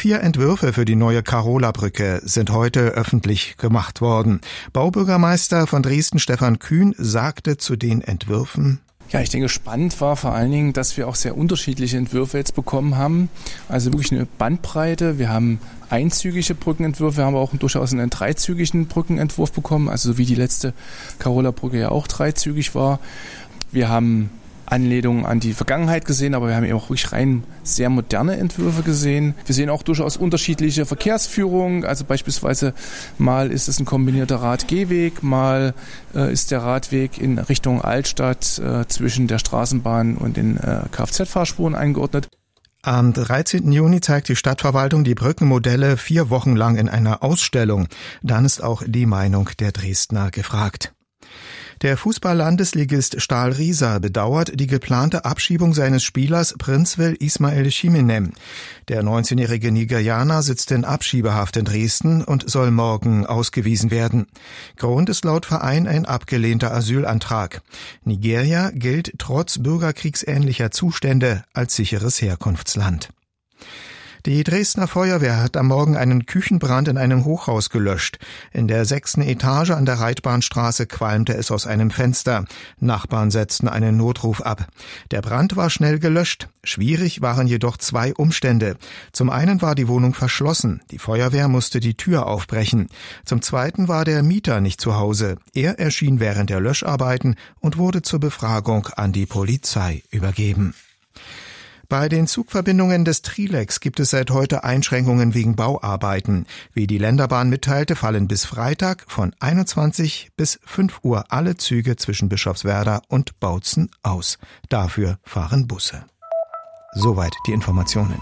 4 Entwürfe für die neue Karola-Brücke sind heute öffentlich gemacht worden. Baubürgermeister von Dresden Stefan Kühn sagte zu den Entwürfen: Ja, ich denke, spannend war vor allen Dingen, dass wir auch sehr unterschiedliche Entwürfe jetzt bekommen haben. Also wirklich eine Bandbreite. Wir haben einzügige Brückenentwürfe, wir haben aber auch durchaus einen dreizügigen Brückenentwurf bekommen, also so wie die letzte Karola-Brücke ja auch dreizügig war. Wir haben Anlehnungen an die Vergangenheit gesehen, aber wir haben eben auch wirklich rein sehr moderne Entwürfe gesehen. Wir sehen auch durchaus unterschiedliche Verkehrsführungen, also beispielsweise mal ist es ein kombinierter Rad-Gehweg, mal ist der Radweg in Richtung Altstadt zwischen der Straßenbahn und den Kfz-Fahrspuren eingeordnet. Am 13. Juni zeigt die Stadtverwaltung die Brückenmodelle 4 Wochen lang in einer Ausstellung. Dann ist auch die Meinung der Dresdner gefragt. Der Fußball-Landesligist Stahl Riesa bedauert die geplante Abschiebung seines Spielers Prinzvel Ismail Chiminem. Der 19-jährige Nigerianer sitzt in Abschiebehaft in Dresden und soll morgen ausgewiesen werden. Grund ist laut Verein ein abgelehnter Asylantrag. Nigeria gilt trotz bürgerkriegsähnlicher Zustände als sicheres Herkunftsland. Die Dresdner Feuerwehr hat am Morgen einen Küchenbrand in einem Hochhaus gelöscht. In der 6. Etage an der Reitbahnstraße qualmte es aus einem Fenster. Nachbarn setzten einen Notruf ab. Der Brand war schnell gelöscht. Schwierig waren jedoch 2 Umstände. Zum einen war die Wohnung verschlossen. Die Feuerwehr musste die Tür aufbrechen. Zum zweiten war der Mieter nicht zu Hause. Er erschien während der Löscharbeiten und wurde zur Befragung an die Polizei übergeben. Bei den Zugverbindungen des Trilex gibt es seit heute Einschränkungen wegen Bauarbeiten. Wie die Länderbahn mitteilte, fallen bis Freitag von 21 bis 5 Uhr alle Züge zwischen Bischofswerda und Bautzen aus. Dafür fahren Busse. Soweit die Informationen.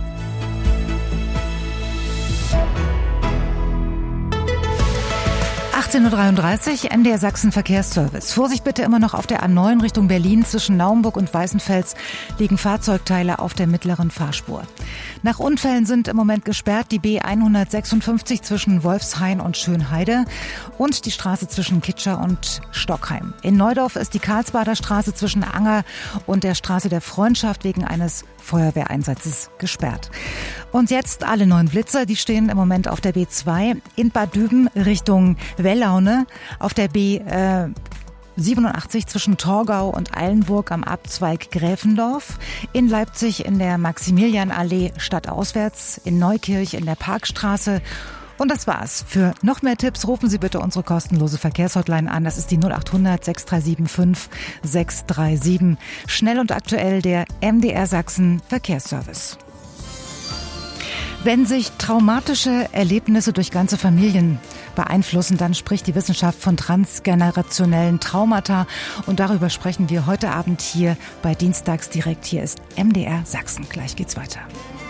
(18:33 Uhr), NDR Sachsen Verkehrsservice. Vorsicht bitte immer noch auf der A9 Richtung Berlin. Zwischen Naumburg und Weißenfels liegen Fahrzeugteile auf der mittleren Fahrspur. Nach Unfällen sind im Moment gesperrt die B156 zwischen Wolfshain und Schönheide und die Straße zwischen Kitscher und Stockheim. In Neudorf ist die Karlsbader Straße zwischen Anger und der Straße der Freundschaft wegen eines Feuerwehreinsatzes gesperrt. Und jetzt alle 9 Blitzer, die stehen im Moment auf der B2 in Bad Düben Richtung Wellaune, auf der B87 zwischen Torgau und Eilenburg am Abzweig Gräfendorf, in Leipzig in der Maximilianallee stadtauswärts, in Neukirch in der Parkstraße. Und das war's. Für noch mehr Tipps rufen Sie bitte unsere kostenlose Verkehrshotline an. Das ist die 0800 6375 637. Schnell und aktuell der MDR Sachsen Verkehrsservice. Wenn sich traumatische Erlebnisse durch ganze Familien beeinflussen, dann spricht die Wissenschaft von transgenerationellen Traumata. Und darüber sprechen wir heute Abend hier bei Dienstags direkt. Hier ist MDR Sachsen. Gleich geht's weiter.